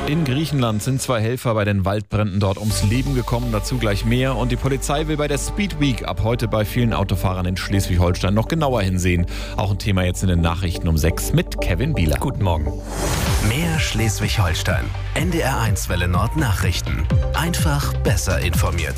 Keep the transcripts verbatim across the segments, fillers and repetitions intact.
In Griechenland sind zwei Helfer bei den Waldbränden dort ums Leben gekommen, dazu gleich mehr. Und die Polizei will bei der Speed Week ab heute bei vielen Autofahrern in Schleswig-Holstein noch genauer hinsehen. Auch ein Thema jetzt in den Nachrichten um sechs mit Kevin Bieler. Guten Morgen. Mehr Schleswig-Holstein. N D R eins Welle Nord Nachrichten. Einfach besser informiert.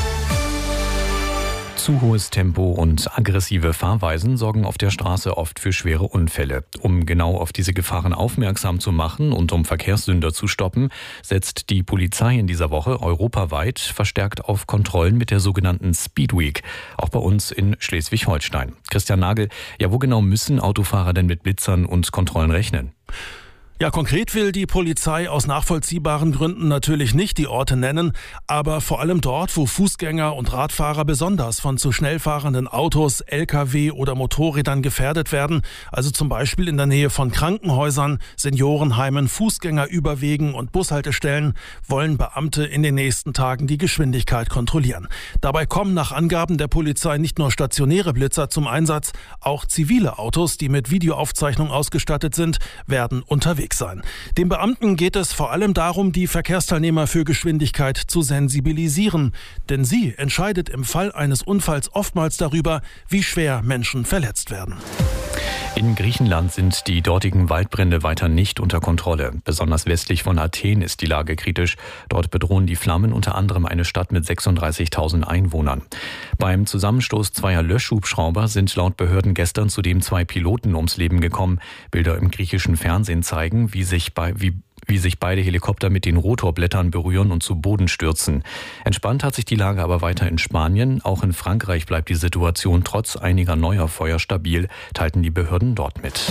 Zu hohes Tempo und aggressive Fahrweisen sorgen auf der Straße oft für schwere Unfälle. Um genau auf diese Gefahren aufmerksam zu machen und um Verkehrssünder zu stoppen, setzt die Polizei in dieser Woche europaweit verstärkt auf Kontrollen mit der sogenannten Speed Week, auch bei uns in Schleswig-Holstein. Christian Nagel, ja, wo genau müssen Autofahrer denn mit Blitzern und Kontrollen rechnen? Ja, konkret will die Polizei aus nachvollziehbaren Gründen natürlich nicht die Orte nennen, aber vor allem dort, wo Fußgänger und Radfahrer besonders von zu schnell fahrenden Autos, L K W oder Motorrädern gefährdet werden, also zum Beispiel in der Nähe von Krankenhäusern, Seniorenheimen, Fußgängerüberwegen und Bushaltestellen, wollen Beamte in den nächsten Tagen die Geschwindigkeit kontrollieren. Dabei kommen nach Angaben der Polizei nicht nur stationäre Blitzer zum Einsatz, auch zivile Autos, die mit Videoaufzeichnung ausgestattet sind, werden unterwegs sein. Den Beamten geht es vor allem darum, die Verkehrsteilnehmer für Geschwindigkeit zu sensibilisieren. Denn sie entscheidet im Fall eines Unfalls oftmals darüber, wie schwer Menschen verletzt werden. In Griechenland sind die dortigen Waldbrände weiter nicht unter Kontrolle. Besonders westlich von Athen ist die Lage kritisch. Dort bedrohen die Flammen unter anderem eine Stadt mit sechsunddreißigtausend Einwohnern. Beim Zusammenstoß zweier Löschhubschrauber sind laut Behörden gestern zudem zwei Piloten ums Leben gekommen. Bilder im griechischen Fernsehen zeigen, wie sich bei wie wie sich beide Helikopter mit den Rotorblättern berühren und zu Boden stürzen. Entspannt hat sich die Lage aber weiter in Spanien. Auch in Frankreich bleibt die Situation trotz einiger neuer Feuer stabil, teilten die Behörden dort mit.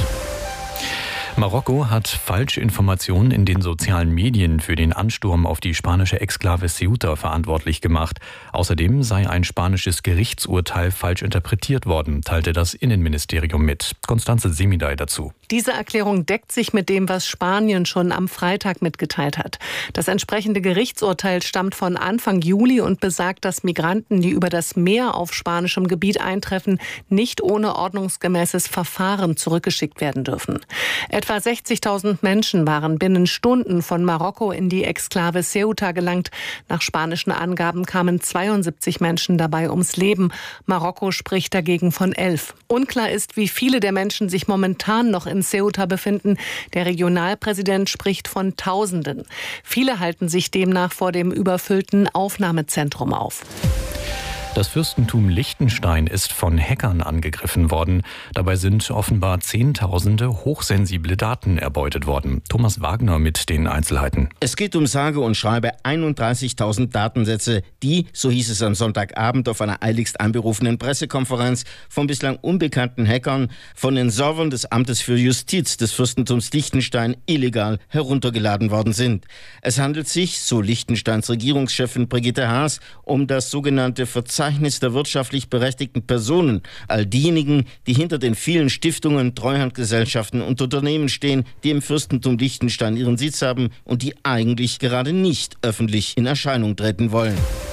Marokko hat falsche Informationen in den sozialen Medien für den Ansturm auf die spanische Exklave Ceuta verantwortlich gemacht. Außerdem sei ein spanisches Gerichtsurteil falsch interpretiert worden, teilte das Innenministerium mit. Constanze Semidai dazu. Diese Erklärung deckt sich mit dem, was Spanien schon am Freitag mitgeteilt hat. Das entsprechende Gerichtsurteil stammt von Anfang Juli und besagt, dass Migranten, die über das Meer auf spanischem Gebiet eintreffen, nicht ohne ordnungsgemäßes Verfahren zurückgeschickt werden dürfen. Etwa sechzigtausend Menschen waren binnen Stunden von Marokko in die Exklave Ceuta gelangt. Nach spanischen Angaben kamen zweiundsiebzig Menschen dabei ums Leben. Marokko spricht dagegen von elf. Unklar ist, wie viele der Menschen sich momentan noch in Ceuta befinden. Der Regionalpräsident spricht von Tausenden. Viele halten sich demnach vor dem überfüllten Aufnahmezentrum auf. Das Fürstentum Liechtenstein ist von Hackern angegriffen worden. Dabei sind offenbar Zehntausende hochsensible Daten erbeutet worden. Thomas Wagner mit den Einzelheiten. Es geht um sage und schreibe einunddreißigtausend Datensätze, die, so hieß es am Sonntagabend auf einer eiligst einberufenen Pressekonferenz, von bislang unbekannten Hackern von den Servern des Amtes für Justiz des Fürstentums Liechtenstein illegal heruntergeladen worden sind. Es handelt sich, so Liechtensteins Regierungschefin Brigitte Haas, um das sogenannte Verzeichnis der wirtschaftlich berechtigten Personen, all diejenigen, die hinter den vielen Stiftungen, Treuhandgesellschaften und Unternehmen stehen, die im Fürstentum Liechtenstein ihren Sitz haben und die eigentlich gerade nicht öffentlich in Erscheinung treten wollen.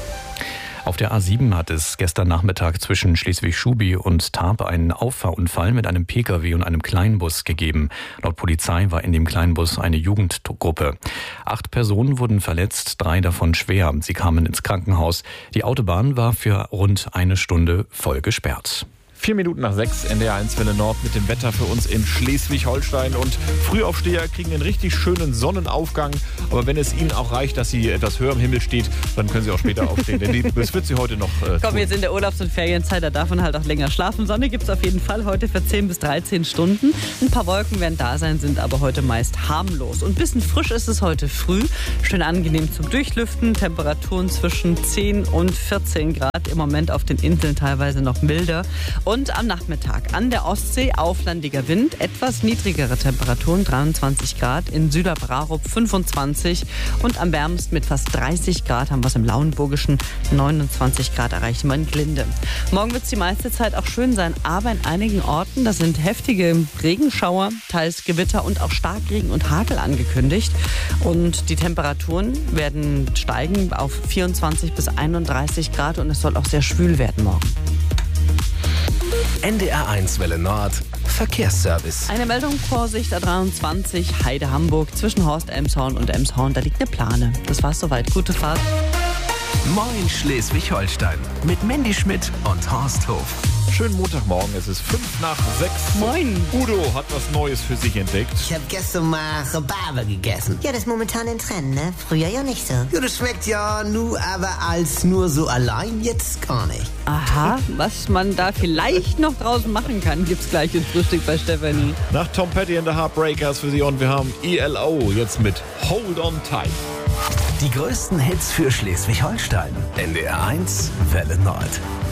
Auf der A sieben hat es gestern Nachmittag zwischen Schleswig-Schubi und Tarp einen Auffahrunfall mit einem Pkw und einem Kleinbus gegeben. Laut Polizei war in dem Kleinbus eine Jugendgruppe. Acht Personen wurden verletzt, drei davon schwer. Sie kamen ins Krankenhaus. Die Autobahn war für rund eine Stunde voll gesperrt. Vier Minuten nach sechs, N D R eins Welle Nord mit dem Wetter für uns in Schleswig-Holstein. Und Frühaufsteher kriegen einen richtig schönen Sonnenaufgang. Aber wenn es Ihnen auch reicht, dass Sie etwas höher im Himmel steht, dann können Sie auch später aufstehen. Denn das wird Sie heute noch äh, Kommen jetzt in der Urlaubs- und Ferienzeit, da darf man halt auch länger schlafen. Sonne gibt es auf jeden Fall heute für zehn bis dreizehn Stunden. Ein paar Wolken werden da sein, sind aber heute meist harmlos. Und ein bisschen frisch ist es heute früh. Schön angenehm zum Durchlüften. Temperaturen zwischen zehn und vierzehn Grad. Im Moment auf den Inseln teilweise noch milder. Und am Nachmittag an der Ostsee auflandiger Wind, etwas niedrigere Temperaturen, dreiundzwanzig Grad, in Süderbrarup fünfundzwanzig und am wärmsten mit fast dreißig Grad haben wir es im Lauenburgischen, neunundzwanzig Grad erreichen wir in Glinde. Morgen wird es die meiste Zeit auch schön sein, aber in einigen Orten, da sind heftige Regenschauer, teils Gewitter und auch Starkregen und Hagel angekündigt. Und die Temperaturen werden steigen auf vierundzwanzig bis einunddreißig Grad und es soll auch sehr schwül werden morgen. N D R eins Welle Nord Verkehrsservice. Eine Meldung, Vorsicht, A dreiundzwanzig, Heide Hamburg, zwischen Horst Elmshorn und Elmshorn, da liegt eine Plane. Das war's soweit. Gute Fahrt. Moin Schleswig-Holstein mit Mandy Schmidt und Horst Hof. Schönen Montagmorgen, es ist fünf nach sechs. Moin. Udo hat was Neues für sich entdeckt. Ich habe gestern mal Rhabarber gegessen. Ja, das ist momentan in Trend, ne? Früher ja nicht so. Ja, das schmeckt ja nur, aber als nur so allein jetzt gar nicht. Aha, was man da vielleicht noch draußen machen kann, gibt's gleich im Frühstück bei Stefanie. Nach Tom Petty and the Heartbreakers für Sie und wir haben E L O jetzt mit Hold on Tight. Die größten Hits für Schleswig-Holstein. N D R eins Welle Nord.